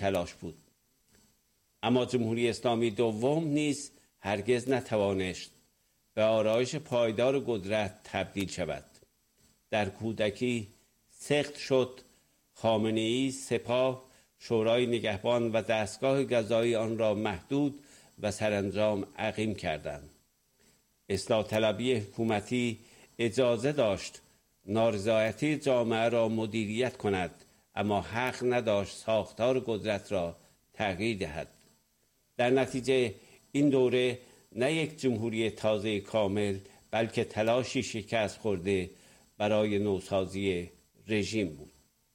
تلاش بود. اما جمهوری اسلامی دوم نیز هرگز نتوانست به آرایش پایدار قدرت تبدیل شود. در کودکی سخت شد خامنه‌ای سپاه، شورای نگهبان و دستگاه قضایی آن را محدود و سرانجام عقیم کردند. اصلاح طلبی حکومتی اجازه داشت نارضایتی جامعه را مدیریت کند، اما حق نداشت ساختار قدرت را تغییر دهد. در نتیجه این دوره نه یک جمهوری تازه کامل، بلکه تلاشی شکست خورده برای نوسازی رژیم بود.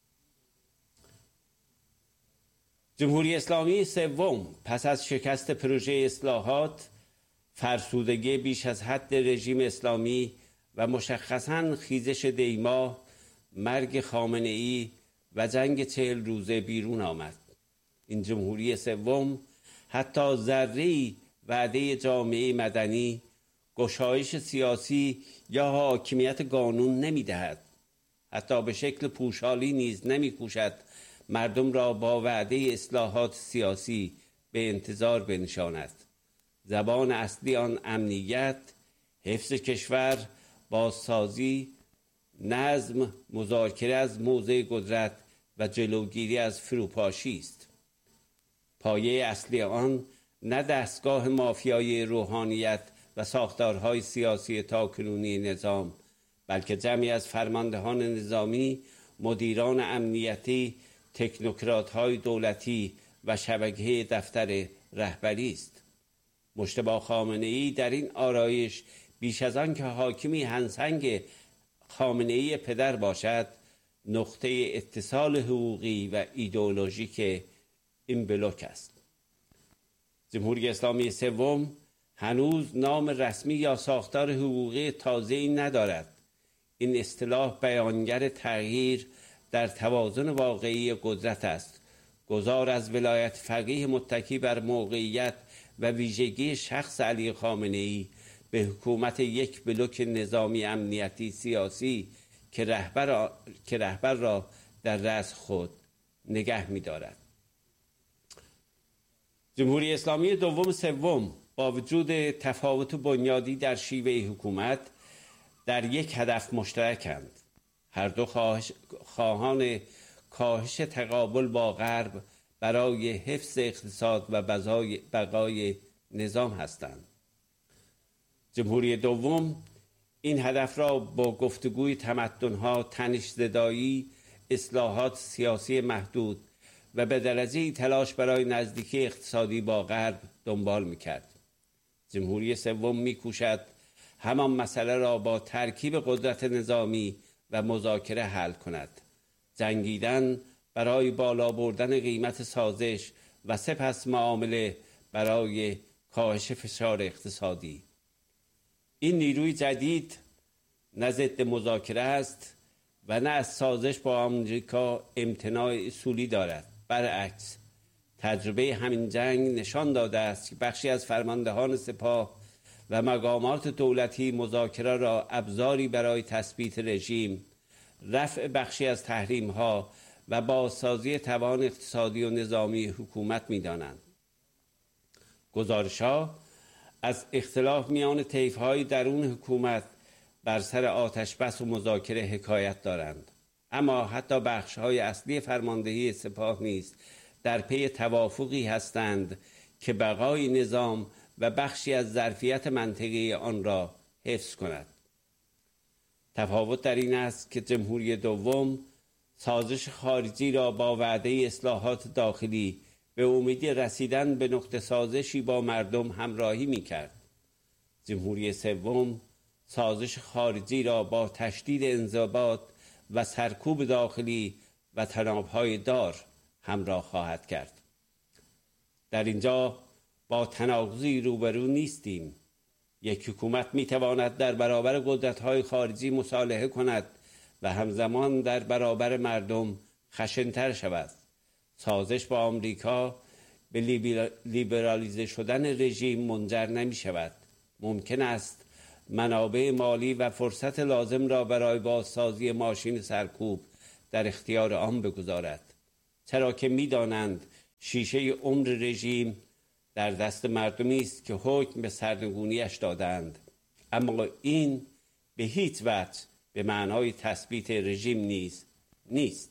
جمهوری اسلامی سوم پس از شکست پروژه اصلاحات، فرسودگی بیش از حد رژیم اسلامی و مشخصاً خیزش دیما، مرگ خامنه‌ای و جنگ 40 روزه بیرون آمد. این جمهوری سوم حتی ذره‌ای وعده جامعه مدنی، گشایش سیاسی یا حاکمیت قانون نمی‌دهد. حتی به شکل پوشالی نیز نمی‌کوشد مردم را با وعده اصلاحات سیاسی به انتظار بنشاند. زبان اصلی آن امنیت، حفظ کشور، بازسازی، نظم، مذاکره از موضع قدرت و جلوگیری از فروپاشی است. پایه اصلی آن نه دستگاه مافیای روحانیت و ساختارهای سیاسی تاکنونی نظام، بلکه جمعی از فرماندهان نظامی، مدیران امنیتی، تکنوکرات‌های دولتی و شبکه دفتر رهبری است. مجتبی خامنه‌ای در این آرایش بیش از آن که حاکمی همسنگ خامنه‌ای پدر باشد، نقطه اتصال حقوقی و ایدئولوژیک این بلوک است. جمهوری اسلامی سوم هنوز نام رسمی یا ساختار حقوقی تازه‌ای ندارد. این اصطلاح بیانگر تغییر در توازن واقعی قدرت است. گذار از ولایت فقیه متکی بر موقعیت و ویژگی شخص علی خامنه‌ای به حکومت یک بلوک نظامی امنیتی سیاسی که رهبر را در رأس خود نگه می‌دارد. جمهوری اسلامی دوم سوم با وجود تفاوت بنیادی در شیوه حکومت در یک هدف مشترکند. هر دو خواهان کاهش تقابل با غرب برای حفظ اقتصاد و بقای نظام هستند. جمهوری دوم این هدف را با گفتگوی تمدن‌ها، تنش‌زدایی، اصلاحات سیاسی محدود و به درجه تلاش برای نزدیکی اقتصادی با غرب دنبال می‌کرد. جمهوری سوم می‌کوشد همان مسئله را با ترکیب قدرت نظامی و مذاکره حل کند. جنگیدن برای بالا بردن قیمت سازش و سپس معامله برای کاهش فشار اقتصادی. این نیروی جدید نه ضد مذاکره است و نه از سازش با آمریکا امتناع اصولی دارد. برعکس، تجربه همین جنگ نشان داده است که بخشی از فرماندهان سپاه و مقامات دولتی مذاکره را ابزاری برای تثبیت رژیم، رفع بخشی از تحریم‌ها و بازسازی توان اقتصادی و نظامی حکومت می‌دانند. گزارش‌ها از اختلاف میان طیف‌های درون حکومت بر سر آتش‌بس و مذاکره حکایت دارند. اما حتی بخش‌های اصلی فرماندهی سپاه نیز در پی توافقی هستند که بقای نظام و بخشی از ظرفیت منطقی آن را حفظ کند. تفاوت در این است که جمهوری دوم سازش خارجی را با وعده اصلاحات داخلی به امید رسیدن به نقطه سازشی با مردم همراهی می‌کرد. جمهوری سوم سازش خارجی را با تشدید انضباط و سرکوب داخلی و تناب‌های دار همراه خواهد کرد. در اینجا با تناقضی روبرو نیستیم. یک حکومت می‌تواند در برابر قدرت‌های خارجی مصالحه کند و همزمان در برابر مردم خشن‌تر شود. سازش با آمریکا به لیبرالیزه شدن رژیم منجر نمی‌شود. ممکن است منابع مالی و فرصت لازم را برای بازسازی ماشین سرکوب در اختیار آن بگذارد، چرا که می‌دانند شیشه عمر رژیم در دست مردمی است که حکم به سرنگونیش دادند، اما این به هیچ وجه به معنای تثبیت رژیم نیست.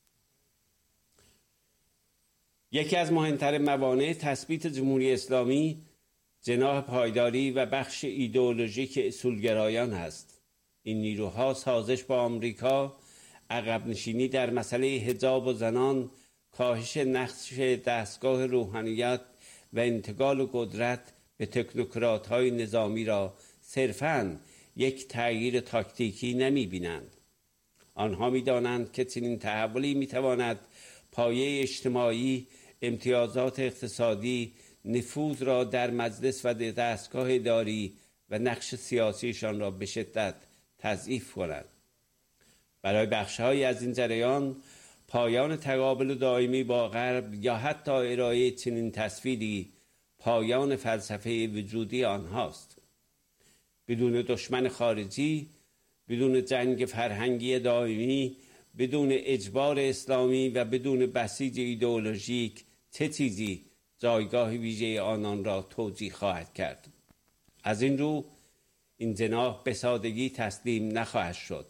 یکی از مهمترین موانع تثبیت جمهوری اسلامی جناح پایداری و بخش ایدئولوژیک اصولگرایان است. این نیروها سازش با آمریکا، عقب نشینی در مسئله حجاب و زنان، کاهش نقش دستگاه روحانیت و انتقال قدرت به تکنوکرات‌های نظامی را صرفاً یک تغییر تاکتیکی نمی‌بینند. آنها می‌دانند که چنین تحولی می‌تواند پایه اجتماعی، امتیازات اقتصادی، نفوذ را در مجلس و دستگاه اداری و نقش سیاسیشان را به شدت تضعیف کند. برای بخش‌هایی از این جریان پایان تقابل دائمی با غرب یا حتی ارائه چنین تصویری پایان فلسفه وجودی آنهاست. بدون دشمن خارجی، بدون جنگ فرهنگی دائمی، بدون اجبار اسلامی و بدون بسیج ایدئولوژیک چه چیزی جایگاه ویژه آنان را توجیه خواهد کرد؟ از این رو این جناح به سادگی تسلیم نخواهد شد.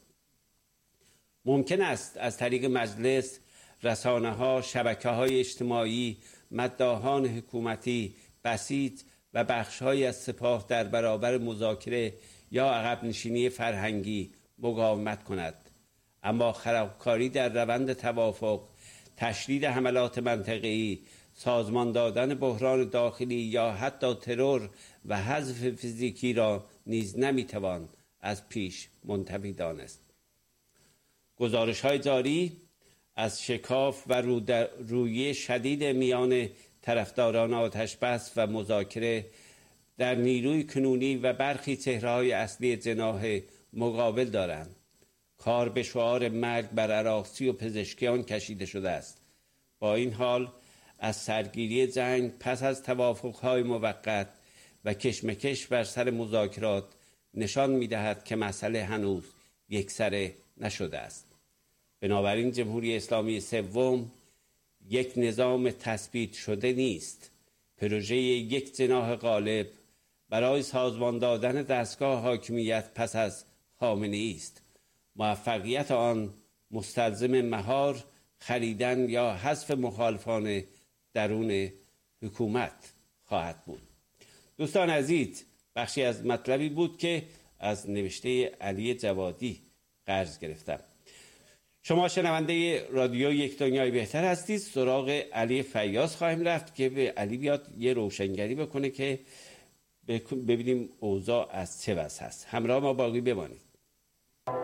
ممکن است از طریق مجلس، رسانه‌ها، شبکه‌های اجتماعی، مداحان حکومتی، بسیج و بخش‌هایی از سپاه در برابر مذاکره یا عقب نشینی فرهنگی مقاومت کند، اما خرابکاری در روند توافق، تشدید حملات منطقه‌ای، سازمان دادن بحران داخلی یا حتی ترور و حذف فیزیکی را نیز نمیتوان از پیش منتفی دانست. گزارش‌های جاری از شکاف و رویه شدید میان طرفداران آتش‌بس و مذاکره در نیروی کنونی و برخی چهره‌های اصلی جناح مقابل دارند. کار به شعار مرگ بر عراقچی و پزشکیان کشیده شده است. با این حال از سرگیری جنگ پس از توافق‌های موقت و کشمکش بر سر مذاکرات نشان می‌دهد که مسئله هنوز یکسره نشده است. بنابراین جمهوری اسلامی سوم یک نظام تثبیت شده نیست. پروژه یک جناح غالب برای سازمان دادن دستگاه حاکمیت پس از خامنه‌ای است. موفقیت آن مستلزم مهار، خریدن یا حذف مخالفان درون حکومت خواهد بود. دوستان عزیز، بخشی از مطلبی بود که از نوشته علی جوادی قرض گرفتم. شما شنونده رادیو یک دنیای بهتر هستید. سراغ علی فیاض خواهیم رفت که به علی بیاد یه روشنگری بکنه که ببینیم اوضاع از چه وضع هست. همراه ما باقی بمانید.